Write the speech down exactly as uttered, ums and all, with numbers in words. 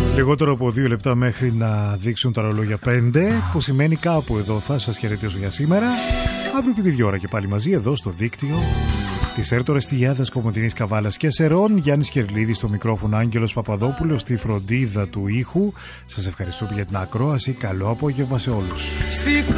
Λιγότερο από δύο λεπτά μέχρι να δείξουν τα ρολόγια πέντε, που σημαίνει κάπου εδώ θα σας χαιρετήσω για σήμερα. Αύριο την ίδια ώρα και πάλι μαζί εδώ στο δίκτυο της Έρτορας Τηγιάδας, Κομοτηνής, Καβάλας και Σερών. Γιάννης Κερλίδης στο μικρόφωνο, Άγγελος Παπαδόπουλος στη φροντίδα του ήχου. Σας ευχαριστώ για την ακρόαση. Καλό απόγευμα σε όλους.